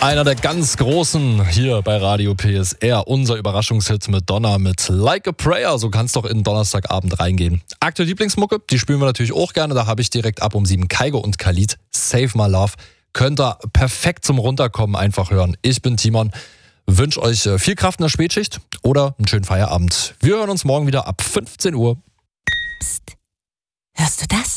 Einer der ganz Großen hier bei Radio PSR, unser Überraschungshit mit Donner mit Like a Prayer. So kann's doch in Donnerstagabend reingehen. Aktuelle Lieblingsmucke, die spielen wir natürlich auch gerne. Da habe ich direkt ab um 7 Kygo und Khalid, Save My Love. Könnt ihr perfekt zum Runterkommen einfach hören. Ich bin Timon, wünsche euch viel Kraft in der Spätschicht oder einen schönen Feierabend. Wir hören uns morgen wieder ab 15 Uhr. Psst, hörst du das?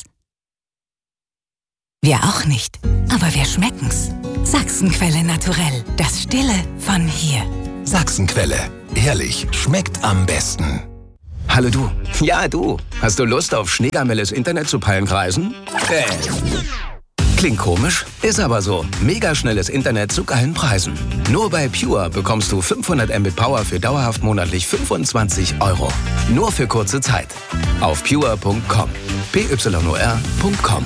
Wir auch nicht, aber wir schmecken's. Sachsenquelle Naturell, das Stille von hier. Sachsenquelle, ehrlich, schmeckt am besten. Hallo du. Ja, du. Hast du Lust auf schneegamelles Internet zu Pallenkreisen? Klingt komisch, ist aber so. Mega schnelles Internet zu geilen Preisen. Nur bei Pure bekommst du 500 Mbit Power für dauerhaft monatlich 25 €. Nur für kurze Zeit. Auf pure.com. pyor.com.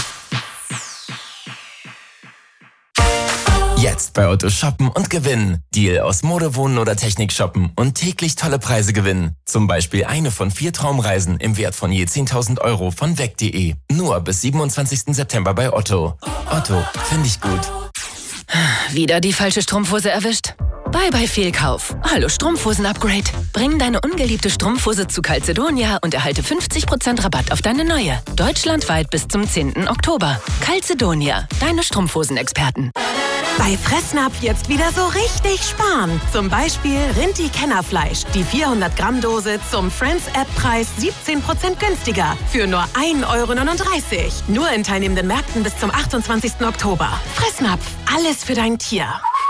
Jetzt bei Otto shoppen und gewinnen. Deal aus Mode, Wohnen oder Technik shoppen und täglich tolle Preise gewinnen. Zum Beispiel eine von 4 Traumreisen im Wert von je 10.000 € von weg.de. Nur bis 27. September bei Otto. Otto, finde ich gut. Wieder die falsche Strumpfhose erwischt? Bye Fehlkauf. Hallo Strumpfhosen-Upgrade. Bring deine ungeliebte Strumpfhose zu Calzedonia und erhalte 50% Rabatt auf deine neue. Deutschlandweit bis zum 10. Oktober. Calzedonia, deine Strumpfhosenexperten. Bei Fressnapf jetzt wieder so richtig sparen. Zum Beispiel Rinti-Kennerfleisch. Die 400-Gramm-Dose zum Friends-App-Preis 17% günstiger. Für nur 1,39 €. Nur in teilnehmenden Märkten bis zum 28. Oktober. Fressnapf, alles für dein Tier.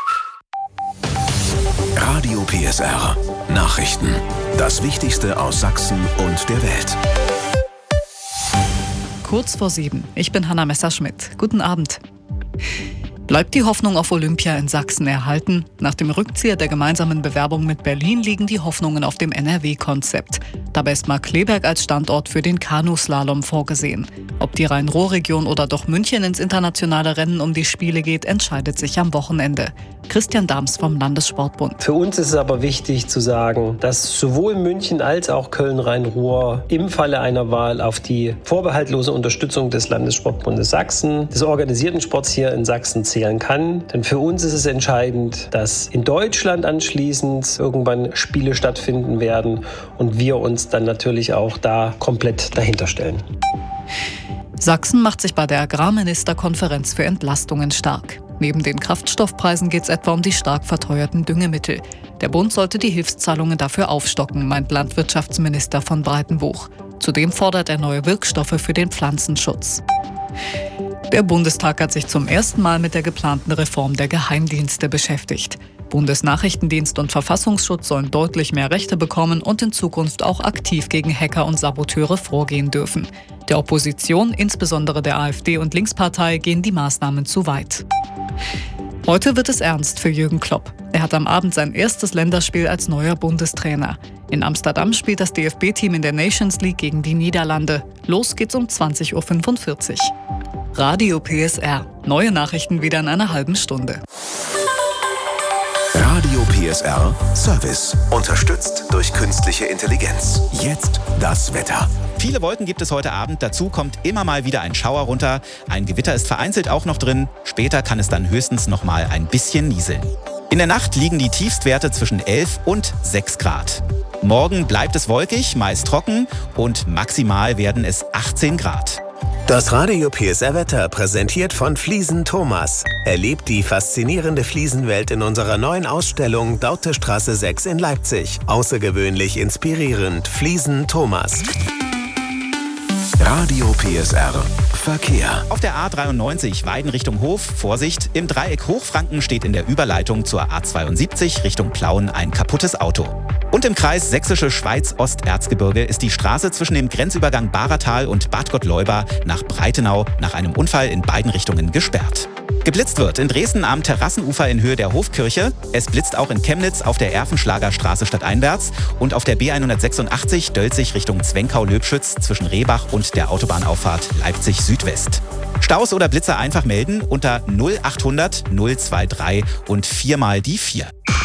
Radio PSR. Nachrichten. Das Wichtigste aus Sachsen und der Welt. Kurz vor 7. Ich bin Hanna Messerschmidt. Guten Abend. Bleibt die Hoffnung auf Olympia in Sachsen erhalten? Nach dem Rückzieher der gemeinsamen Bewerbung mit Berlin liegen die Hoffnungen auf dem NRW-Konzept. Dabei ist Markkleeberg als Standort für den Kanuslalom vorgesehen. Ob die Rhein-Ruhr-Region oder doch München ins internationale Rennen um die Spiele geht, entscheidet sich am Wochenende. Christian Dahms vom Landessportbund. Für uns ist es aber wichtig zu sagen, dass sowohl München als auch Köln-Rhein-Ruhr im Falle einer Wahl auf die vorbehaltlose Unterstützung des Landessportbundes Sachsen, des organisierten Sports hier in Sachsen zählen kann. Denn für uns ist es entscheidend, dass in Deutschland anschließend irgendwann Spiele stattfinden werden und wir uns dann natürlich auch da komplett dahinter stellen. Sachsen macht sich bei der Agrarministerkonferenz für Entlastungen stark. Neben den Kraftstoffpreisen geht es etwa um die stark verteuerten Düngemittel. Der Bund sollte die Hilfszahlungen dafür aufstocken, meint Landwirtschaftsminister von Breitenbuch. Zudem fordert er neue Wirkstoffe für den Pflanzenschutz. Der Bundestag hat sich zum ersten Mal mit der geplanten Reform der Geheimdienste beschäftigt. Bundesnachrichtendienst und Verfassungsschutz sollen deutlich mehr Rechte bekommen und in Zukunft auch aktiv gegen Hacker und Saboteure vorgehen dürfen. Der Opposition, insbesondere der AfD und Linkspartei, gehen die Maßnahmen zu weit. Heute wird es ernst für Jürgen Klopp. Er hat am Abend sein erstes Länderspiel als neuer Bundestrainer. In Amsterdam spielt das DFB-Team in der Nations League gegen die Niederlande. Los geht's um 20:45 Uhr. Radio PSR. Neue Nachrichten wieder in einer halben Stunde. Radio PSR Service. Unterstützt durch künstliche Intelligenz. Jetzt das Wetter. Viele Wolken gibt es heute Abend. Dazu kommt immer mal wieder ein Schauer runter. Ein Gewitter ist vereinzelt auch noch drin. Später kann es dann höchstens noch mal ein bisschen nieseln. In der Nacht liegen die Tiefstwerte zwischen 11 und 6 Grad. Morgen bleibt es wolkig, meist trocken und maximal werden es 18 Grad. Das Radio PSR Wetter präsentiert von Fliesen Thomas. Erlebt die faszinierende Fliesenwelt in unserer neuen Ausstellung Dautestraße 6 in Leipzig. Außergewöhnlich inspirierend. Fliesen Thomas. Radio PSR Verkehr. Auf der A93 Weiden Richtung Hof, Vorsicht, im Dreieck Hochfranken steht in der Überleitung zur A72 Richtung Plauen ein kaputtes Auto. Und im Kreis Sächsische Schweiz-Osterzgebirge ist die Straße zwischen dem Grenzübergang Bahratal und Bad Gottleuba nach Breitenau nach einem Unfall in beiden Richtungen gesperrt. Geblitzt wird in Dresden am Terrassenufer in Höhe der Hofkirche. Es blitzt auch in Chemnitz auf der Erfenschlager Straße stadteinwärts und auf der B186 Dölzig Richtung Zwenkau-Löbschütz zwischen Rehbach und der Autobahnauffahrt Leipzig Südwest. Staus oder Blitzer einfach melden unter 0800 023 und 4 mal die 4.